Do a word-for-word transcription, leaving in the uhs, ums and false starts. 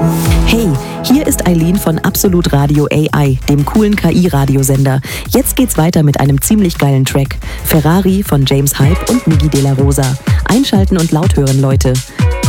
Hey, hier ist Eileen von Absolut Radio A I, dem coolen K I-Radiosender. Jetzt geht's weiter mit einem ziemlich geilen Track. Ferrari von James Hype und Miggy De La Rosa. Einschalten und laut hören, Leute.